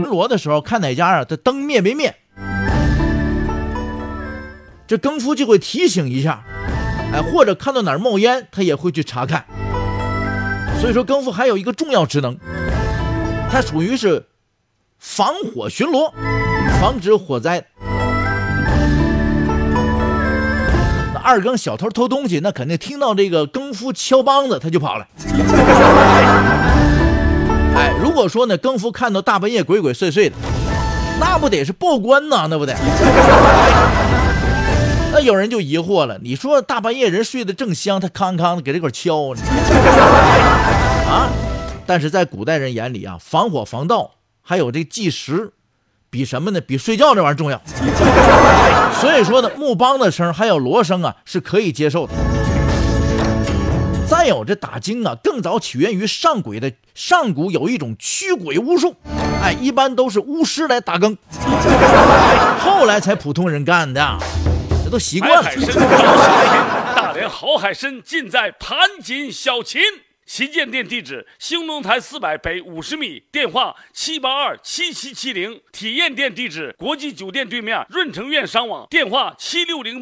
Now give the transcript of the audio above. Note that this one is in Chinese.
罗的时候，看哪家啊这灯灭没灭，这更夫就会提醒一下，或者看到哪儿冒烟，他也会去查看。所以说更夫还有一个重要职能，它属于是防火巡逻，防止火灾。那二更小偷偷东西，那肯定听到这个更夫敲梆子他就跑了。如果说呢更夫看到大半夜鬼鬼祟祟的，那不得是报官呐，那不得。那有人就疑惑了，你说大半夜人睡得正香，他康康的给这块敲啊？但是在古代人眼里啊，防火防盗还有这计时，比什么呢？比睡觉这玩意儿重要。所以说呢，木梆的声还有锣声啊，是可以接受的。再有这打更啊，更早起源于上古有一种驱鬼巫术，一般都是巫师来打更，后来才普通人干的，这都习惯了。 海参高小琴，大连好海参尽在盘锦小琴。旗舰店地址：兴隆台400北50米，电话7827770。体验店地址：国际酒店对面润城苑商网，电话760。